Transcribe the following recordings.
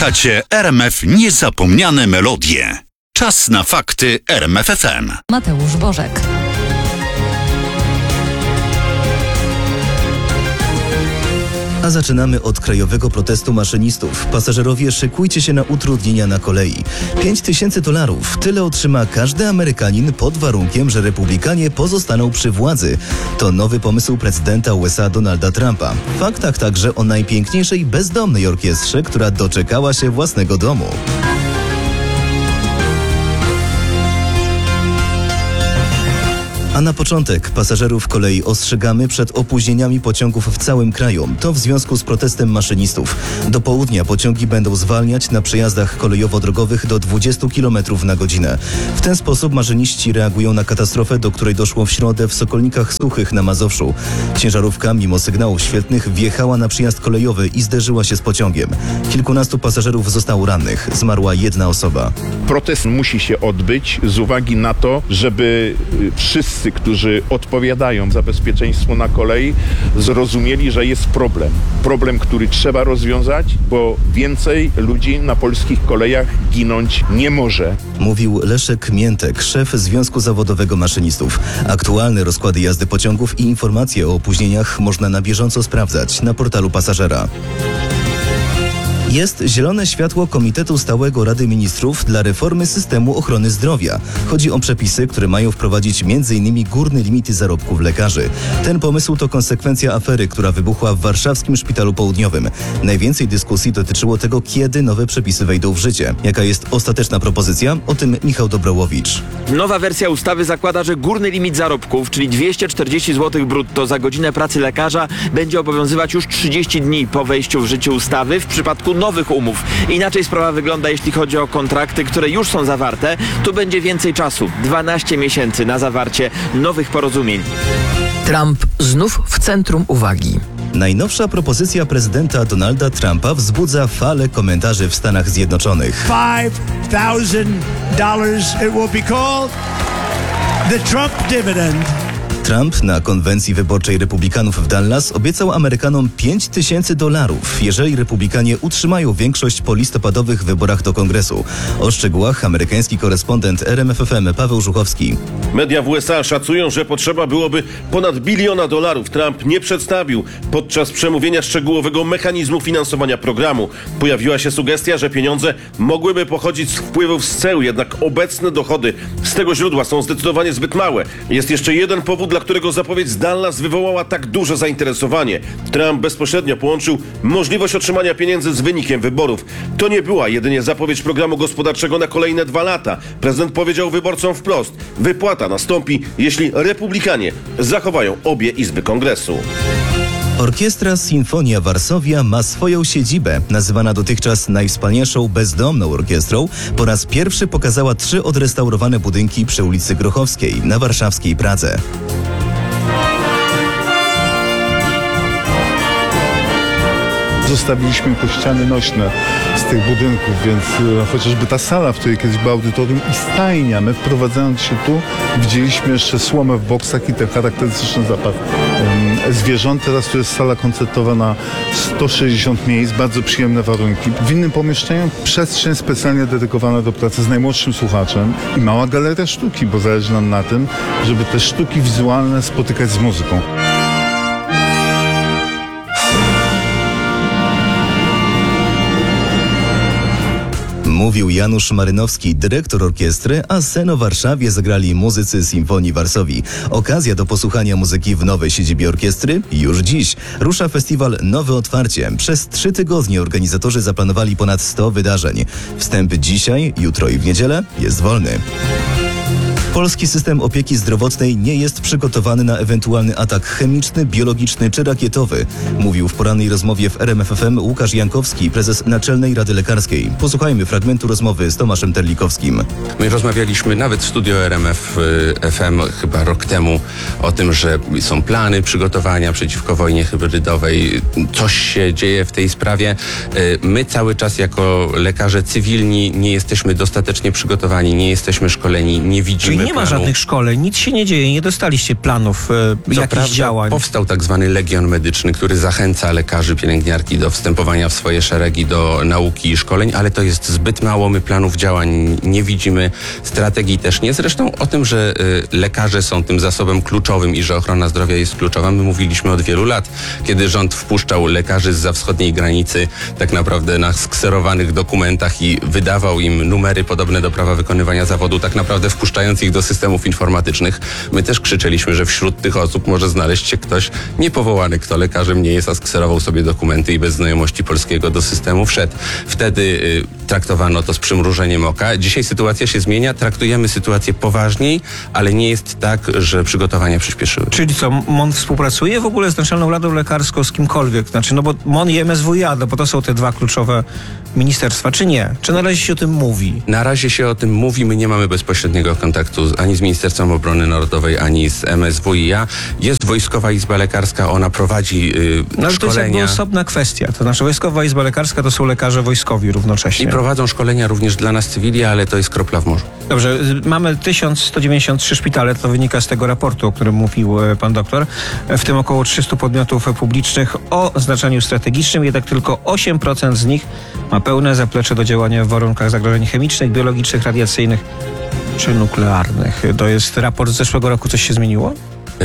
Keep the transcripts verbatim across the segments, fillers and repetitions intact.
Słuchacie R M F Niezapomniane Melodie. Czas na fakty R M F F M. Mateusz Bożek. A zaczynamy od krajowego protestu maszynistów. Pasażerowie, szykujcie się na utrudnienia na kolei. pięć tysięcy dolarów. Tyle otrzyma każdy Amerykanin pod warunkiem, że republikanie pozostaną przy władzy. To nowy pomysł prezydenta U S A Donalda Trumpa. W faktach także o najpiękniejszej bezdomnej orkiestrze, która doczekała się własnego domu. A na początek pasażerów kolei ostrzegamy przed opóźnieniami pociągów w całym kraju. To w związku z protestem maszynistów. Do południa pociągi będą zwalniać na przejazdach kolejowo-drogowych do dwadzieścia kilometrów na godzinę. W ten sposób maszyniści reagują na katastrofę, do której doszło w środę w Sokolnikach Suchych na Mazowszu. Ciężarówka, mimo sygnałów świetlnych, wjechała na przyjazd kolejowy i zderzyła się z pociągiem. Kilkunastu pasażerów zostało rannych. Zmarła jedna osoba. Protest musi się odbyć z uwagi na to, żeby wszyscy, którzy odpowiadają za bezpieczeństwo na kolei, zrozumieli, że jest problem. Problem, który trzeba rozwiązać, bo więcej ludzi na polskich kolejach ginąć nie może. Mówił Leszek Miętek, szef Związku Zawodowego Maszynistów. Aktualne rozkłady jazdy pociągów i informacje o opóźnieniach można na bieżąco sprawdzać na portalu Pasażera. Jest zielone światło Komitetu Stałego Rady Ministrów dla reformy systemu ochrony zdrowia. Chodzi o przepisy, które mają wprowadzić między innymi górne limity zarobków lekarzy. Ten pomysł to konsekwencja afery, która wybuchła w warszawskim Szpitalu Południowym. Najwięcej dyskusji dotyczyło tego, kiedy nowe przepisy wejdą w życie. Jaka jest ostateczna propozycja? O tym Michał Dobrołowicz. Nowa wersja ustawy zakłada, że górny limit zarobków, czyli dwieście czterdzieści złotych brutto za godzinę pracy lekarza, będzie obowiązywać już trzydzieści dni po wejściu w życie ustawy w przypadku nowych umów. Inaczej sprawa wygląda, jeśli chodzi o kontrakty, które już są zawarte. Tu będzie więcej czasu, dwanaście miesięcy na zawarcie nowych porozumień. Trump znów w centrum uwagi. Najnowsza propozycja prezydenta Donalda Trumpa wzbudza falę komentarzy w Stanach Zjednoczonych. five thousand dollars it will be called the Trump dividend. Trump na konwencji wyborczej republikanów w Dallas obiecał Amerykanom pięć tysięcy dolarów, jeżeli republikanie utrzymają większość po listopadowych wyborach do Kongresu. O szczegółach amerykański korespondent R M F F M Paweł Żuchowski. Media w U S A szacują, że potrzeba byłoby ponad biliona dolarów. Trump nie przedstawił podczas przemówienia szczegółowego mechanizmu finansowania programu. Pojawiła się sugestia, że pieniądze mogłyby pochodzić z wpływów z ceł, jednak obecne dochody z tego źródła są zdecydowanie zbyt małe. Jest jeszcze jeden powód, dla którego zapowiedź z Dallas wywołała tak duże zainteresowanie. Trump bezpośrednio połączył możliwość otrzymania pieniędzy z wynikiem wyborów. To nie była jedynie zapowiedź programu gospodarczego na kolejne dwa lata. Prezydent powiedział wyborcom wprost: wypłata nastąpi, jeśli republikanie zachowają obie izby Kongresu. Orkiestra Sinfonia Varsovia ma swoją siedzibę. Nazywana dotychczas najwspanialszą bezdomną orkiestrą, po raz pierwszy pokazała trzy odrestaurowane budynki przy ulicy Grochowskiej na warszawskiej Pradze. Zostawiliśmy po ściany nośne z tych budynków, więc e, chociażby ta sala, w której kiedyś było audytorium i stajnia, my wprowadzając się tu widzieliśmy jeszcze słomę w boksach i ten charakterystyczny zapach e, zwierząt. Teraz to jest sala koncertowa na sto sześćdziesiąt miejsc, bardzo przyjemne warunki. W innym pomieszczeniu przestrzeń specjalnie dedykowana do pracy z najmłodszym słuchaczem i mała galeria sztuki, bo zależy nam na tym, żeby te sztuki wizualne spotykać z muzyką. Mówił Janusz Marynowski, dyrektor orkiestry, a scenę w Warszawie zagrali muzycy Sinfonii Varsovii. Okazja do posłuchania muzyki w nowej siedzibie orkiestry już dziś. Rusza festiwal Nowe Otwarcie. Przez trzy tygodnie organizatorzy zaplanowali ponad sto wydarzeń. Wstęp dzisiaj, jutro i w niedzielę jest wolny. Polski system opieki zdrowotnej nie jest przygotowany na ewentualny atak chemiczny, biologiczny czy rakietowy, mówił w porannej rozmowie w R M F F M Łukasz Jankowski, prezes Naczelnej Rady Lekarskiej. Posłuchajmy fragmentu rozmowy z Tomaszem Terlikowskim. My rozmawialiśmy nawet w studio R M F F M chyba rok temu o tym, że są plany przygotowania przeciwko wojnie hybrydowej. Coś się dzieje w tej sprawie. My cały czas jako lekarze cywilni nie jesteśmy dostatecznie przygotowani, nie jesteśmy szkoleni, nie widzimy mamy nie ma planu. żadnych szkoleń, nic się nie dzieje, nie dostaliście planów e, Co jakichś prawda, działań. powstał tak zwany Legion Medyczny, który zachęca lekarzy, pielęgniarki do wstępowania w swoje szeregi, do nauki i szkoleń, ale to jest zbyt mało, my planów działań nie widzimy, strategii też nie. Zresztą o tym, że y, lekarze są tym zasobem kluczowym i że ochrona zdrowia jest kluczowa, my mówiliśmy od wielu lat, kiedy rząd wpuszczał lekarzy zza wschodniej granicy tak naprawdę na skserowanych dokumentach i wydawał im numery podobne do prawa wykonywania zawodu, tak naprawdę wpuszczając ich do systemów informatycznych. My też krzyczeliśmy, że wśród tych osób może znaleźć się ktoś niepowołany, kto lekarzem nie jest, a skserował sobie dokumenty i bez znajomości polskiego do systemu wszedł. Wtedy y, traktowano to z przymrużeniem oka. Dzisiaj sytuacja się zmienia, traktujemy sytuację poważniej, ale nie jest tak, że przygotowania przyspieszyły. Czyli co, M O N współpracuje w ogóle z Naczelną Radą Lekarską, z kimkolwiek? Znaczy, no bo M O N i M S W i A, no bo to są te dwa kluczowe ministerstwa, czy nie? Czy na razie się o tym mówi? Na razie się o tym mówi, my nie mamy bezpośredniego kontaktu z, ani z Ministerstwem Obrony Narodowej, ani z M S W i A. Jest Wojskowa Izba Lekarska, ona prowadzi yy, No ale to jest jakby szkolenia. osobna kwestia. To znaczy Wojskowa Izba Lekarska to są lekarze wojskowi równocześnie. I prowadzą szkolenia również dla nas cywili, ale to jest kropla w morzu. Dobrze, y, mamy tysiąc sto dziewięćdziesiąt trzy szpitale, to wynika z tego raportu, o którym mówił e, pan doktor, w tym około trzystu podmiotów publicznych o znaczeniu strategicznym, jednak tylko osiem procent z nich ma pełne zaplecze do działania w warunkach zagrożeń chemicznych, biologicznych, radiacyjnych czy nuklearnych. To jest raport z zeszłego roku, coś się zmieniło?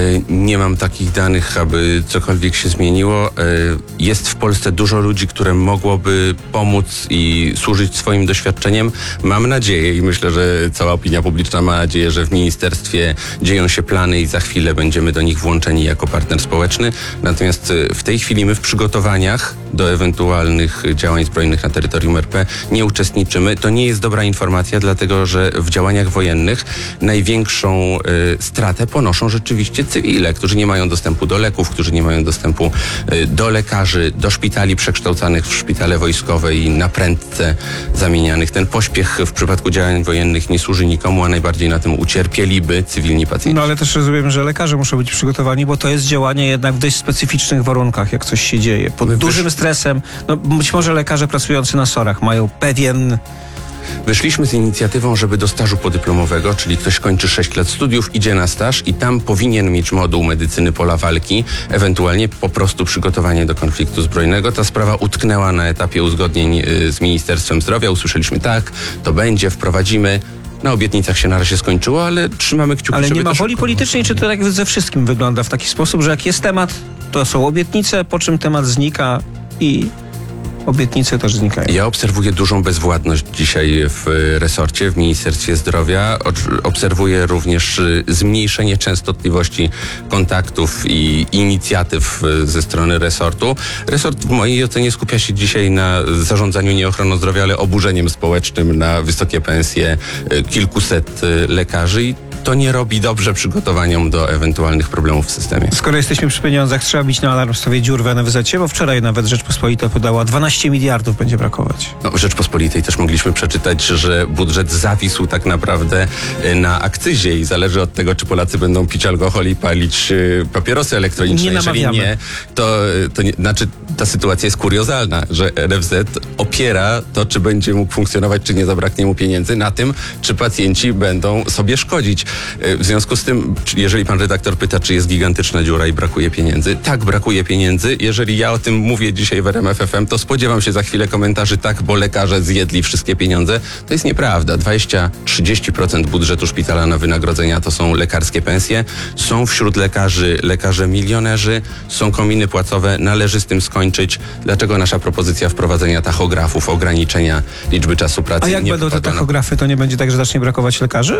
Nie mam takich danych, aby cokolwiek się zmieniło. Jest w Polsce dużo ludzi, które mogłoby pomóc i służyć swoim doświadczeniem. Mam nadzieję i myślę, że cała opinia publiczna ma nadzieję, że w ministerstwie dzieją się plany i za chwilę będziemy do nich włączeni jako partner społeczny. Natomiast w tej chwili my w przygotowaniach do ewentualnych działań zbrojnych na terytorium R P nie uczestniczymy. To nie jest dobra informacja, dlatego że w działaniach wojennych największą y, stratę ponoszą rzeczywiście cywile, którzy nie mają dostępu do leków, którzy nie mają dostępu y, do lekarzy, do szpitali przekształcanych w szpitale wojskowe i na prędce zamienianych. Ten pośpiech w przypadku działań wojennych nie służy nikomu, a najbardziej na tym ucierpieliby cywilni pacjenci. No ale też rozumiem, że lekarze muszą być przygotowani, bo to jest działanie jednak w dość specyficznych warunkach, jak coś się dzieje. Pod My dużym wysz... stresem. No być może lekarze pracujący na sorach mają pewien... Wyszliśmy z inicjatywą, żeby do stażu podyplomowego, czyli ktoś kończy sześć lat studiów, idzie na staż i tam powinien mieć moduł medycyny pola walki, ewentualnie po prostu przygotowanie do konfliktu zbrojnego. Ta sprawa utknęła na etapie uzgodnień y, z Ministerstwem Zdrowia. Usłyszeliśmy tak, to będzie, wprowadzimy. Na obietnicach się na razie skończyło, ale trzymamy kciuki, Ale żeby nie ma to woli szybko. politycznej, czy to tak ze wszystkim wygląda w taki sposób, że jak jest temat, to są obietnice, po czym temat znika i obietnice też znikają. Ja obserwuję dużą bezwładność dzisiaj w resorcie, w Ministerstwie Zdrowia. Obserwuję również zmniejszenie częstotliwości kontaktów i inicjatyw ze strony resortu. Resort w mojej ocenie skupia się dzisiaj na zarządzaniu nie ochroną zdrowia, ale oburzeniem społecznym, na wysokie pensje kilkuset lekarzy i to nie robi dobrze przygotowaniom do ewentualnych problemów w systemie. Skoro jesteśmy przy pieniądzach, trzeba bić na alarm w sprawie dziur w N F Z-cie, bo wczoraj nawet Rzeczpospolita podała dwanaście miliardów będzie brakować. No, w Rzeczpospolitej też mogliśmy przeczytać, że budżet zawisł tak naprawdę na akcyzie i zależy od tego, czy Polacy będą pić alkohol i palić papierosy elektroniczne. Nie Jeżeli namawiamy. nie, to, to nie, znaczy ta sytuacja jest kuriozalna, że N F Z opiera to, czy będzie mógł funkcjonować, czy nie zabraknie mu pieniędzy, na tym, czy pacjenci będą sobie szkodzić. W związku z tym, jeżeli pan redaktor pyta, czy jest gigantyczna dziura i brakuje pieniędzy, tak, brakuje pieniędzy. Jeżeli ja o tym mówię dzisiaj w R M F F M, to spodziewam się za chwilę komentarzy, tak, bo lekarze zjedli wszystkie pieniądze. To jest nieprawda. dwadzieścia do trzydziestu procent budżetu szpitala na wynagrodzenia to są lekarskie pensje. Są wśród lekarzy lekarze milionerzy, są kominy płacowe, należy z tym skończyć. Dlaczego nasza propozycja wprowadzenia tachografów, ograniczenia liczby czasu pracy? A jak nie będą te wypada na- tachografy, to nie będzie tak, że zacznie brakować lekarzy?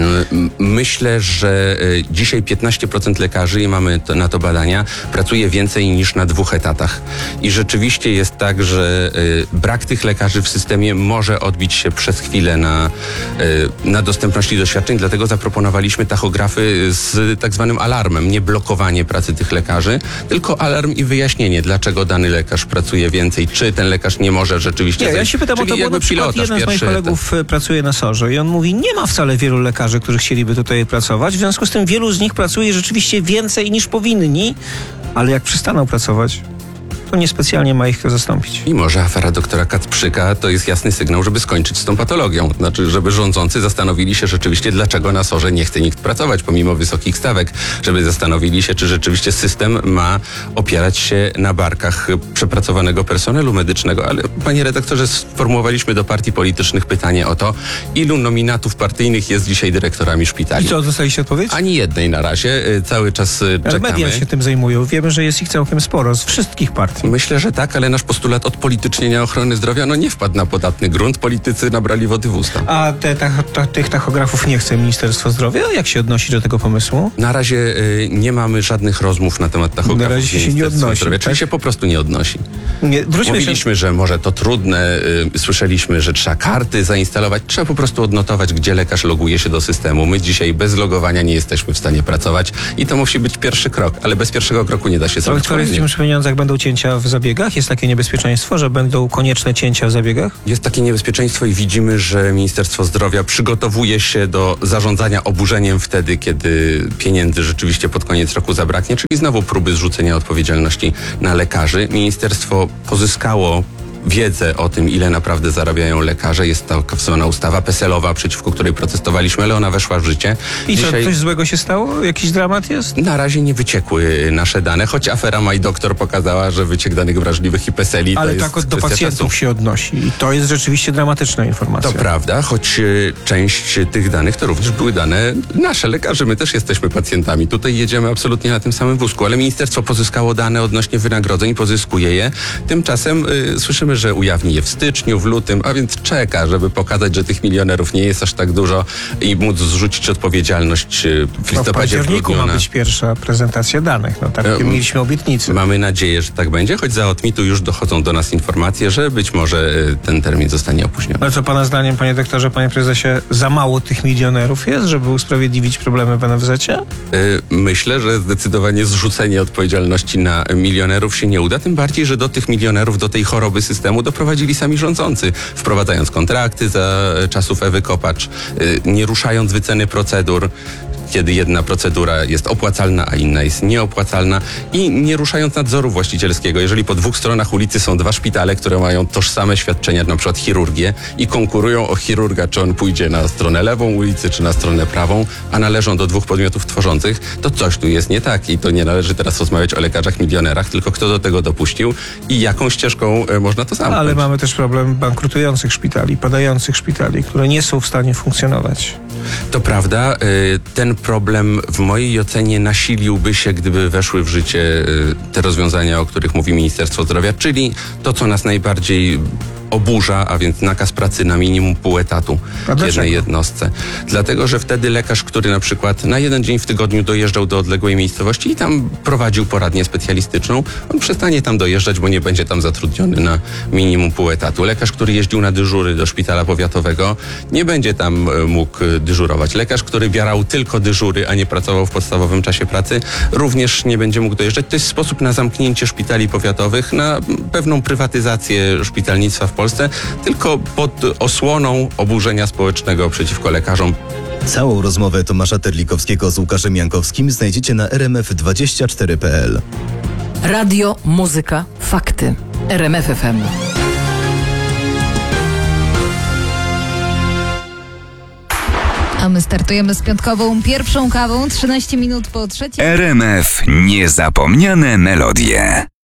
M- Myślę, że y, dzisiaj piętnaście procent lekarzy, i mamy to, na to badania, pracuje więcej niż na dwóch etatach. I rzeczywiście jest tak, że y, brak tych lekarzy w systemie może odbić się przez chwilę na, y, na dostępności doświadczeń, dlatego zaproponowaliśmy tachografy z tak zwanym alarmem. Nie blokowanie pracy tych lekarzy, tylko alarm i wyjaśnienie, dlaczego dany lekarz pracuje więcej, czy ten lekarz nie może rzeczywiście... Nie, ja zajść. się pytam o Czyli to, bo jakby na przykład pilotaż, jeden z moich pierwszy kolegów etat. pracuje na sorze i on mówi, nie ma wcale wielu lekarzy, którzy chcieliby tutaj pracować, w związku z tym wielu z nich pracuje rzeczywiście więcej niż powinni, ale jak przestaną pracować, to niespecjalnie ma ich kto zastąpić. I może afera doktora Kacprzyka to jest jasny sygnał, żeby skończyć z tą patologią. Znaczy, żeby rządzący zastanowili się rzeczywiście, dlaczego na sorze nie chce nikt pracować pomimo wysokich stawek. Żeby zastanowili się, czy rzeczywiście system ma opierać się na barkach przepracowanego personelu medycznego. Ale panie redaktorze, sformułowaliśmy do partii politycznych pytanie o to, ilu nominatów partyjnych jest dzisiaj dyrektorami szpitali. I co, dostaliście odpowiedź? Ani jednej na razie. Cały czas Ale czekamy. media się tym zajmują. Wiemy, że jest ich całkiem sporo z wszystkich partii. Myślę, że tak, ale nasz postulat odpolitycznienia ochrony zdrowia no nie wpadł na podatny grunt. Politycy nabrali wody w usta. A te, tach, ta, tych tachografów nie chce Ministerstwo Zdrowia? Jak się odnosi do tego pomysłu? Na razie y, nie mamy żadnych rozmów na temat tachografów. Na razie się nie Ministerstwa odnosi, Zdrowia, tak? Czyli się po prostu nie odnosi. Nie, wróćmy Mówiliśmy, się... że może to trudne, y, słyszeliśmy, że trzeba karty zainstalować, trzeba po prostu odnotować, gdzie lekarz loguje się do systemu. My dzisiaj bez logowania nie jesteśmy w stanie pracować i to musi być pierwszy krok, ale bez pierwszego kroku nie da się zrobić. Ale w których pieniądzach będą cięcia w zabiegach? Jest takie niebezpieczeństwo, że będą konieczne cięcia w zabiegach? Jest takie niebezpieczeństwo i widzimy, że Ministerstwo Zdrowia przygotowuje się do zarządzania oburzeniem wtedy, kiedy pieniędzy rzeczywiście pod koniec roku zabraknie, czyli znowu próby zrzucenia odpowiedzialności na lekarzy. Ministerstwo pozyskało wiedzę o tym, ile naprawdę zarabiają lekarze. Jest taka wsłana ustawa peselowa, przeciwko której protestowaliśmy, ale ona weszła w życie. I co, Dzisiaj coś złego się stało? Jakiś dramat jest? na razie nie wyciekły nasze dane, choć afera MyDoktor pokazała, że wyciek danych wrażliwych i peseli Ale to jest tak od- do kwestia pacjentów czasu. się odnosi. I to jest rzeczywiście dramatyczna informacja. To prawda, choć e, część tych danych to również były dane nasze, lekarzy. My też jesteśmy pacjentami. Tutaj jedziemy absolutnie na tym samym wózku, ale ministerstwo pozyskało dane odnośnie wynagrodzeń, pozyskuje je. Tymczasem y, słyszymy, że ujawni je w styczniu, w lutym, a więc czeka, żeby pokazać, że tych milionerów nie jest aż tak dużo i móc zrzucić odpowiedzialność y, w No, w listopadzie, w październiku grudniu ma na... być pierwsza prezentacja danych. No takie E, mieliśmy obietnicy. Mamy nadzieję, że tak będzie, choć za Otmitu już dochodzą do nas informacje, że być może y, ten termin zostanie opóźniony. Ale co pana zdaniem, panie doktorze, panie prezesie, za mało tych milionerów jest, żeby usprawiedliwić problemy w N F Z-cie? Y, Myślę, że zdecydowanie zrzucenie odpowiedzialności na milionerów się nie uda, tym bardziej, że do tych milionerów, do tej choroby systemu doprowadzili sami rządzący, wprowadzając kontrakty za czasów Ewy Kopacz, y, nie ruszając wyceny procedur, kiedy jedna procedura jest opłacalna, a inna jest nieopłacalna i nie ruszając nadzoru właścicielskiego. Jeżeli po dwóch stronach ulicy są dwa szpitale, które mają tożsame świadczenia, na przykład chirurgię i konkurują o chirurga, czy on pójdzie na stronę lewą ulicy, czy na stronę prawą, a należą do dwóch podmiotów tworzących, to coś tu jest nie tak i to nie należy teraz rozmawiać o lekarzach milionerach, tylko kto do tego dopuścił i jaką ścieżką e, można to zamknąć. Ale mamy też problem bankrutujących szpitali, padających szpitali, które nie są w stanie funkcjonować. To prawda, y, ten problem w mojej ocenie nasiliłby się, gdyby weszły w życie y, te rozwiązania, o których mówi Ministerstwo Zdrowia, czyli to, co nas najbardziej oburza, a więc nakaz pracy na minimum pół etatu A w dlaczego? jednej jednostce. Dlatego, że wtedy lekarz, który na przykład na jeden dzień w tygodniu dojeżdżał do odległej miejscowości i tam prowadził poradnię specjalistyczną, on przestanie tam dojeżdżać, bo nie będzie tam zatrudniony na minimum pół etatu. Lekarz, który jeździł na dyżury do szpitala powiatowego, nie będzie tam e, mógł e, dyżurować. Lekarz, który bierał tylko dyżury, a nie pracował w podstawowym czasie pracy, również nie będzie mógł dojeżdżać. To jest sposób na zamknięcie szpitali powiatowych, na pewną prywatyzację szpitalnictwa w Polsce, tylko pod osłoną oburzenia społecznego przeciwko lekarzom. Całą rozmowę Tomasza Terlikowskiego z Łukaszem Jankowskim znajdziecie na r m f dwadzieścia cztery kropka p l. Radio, muzyka, fakty. R M F F M. A my startujemy z piątkową pierwszą kawą, trzynaście minut po trzeciej. R M F. Niezapomniane melodie.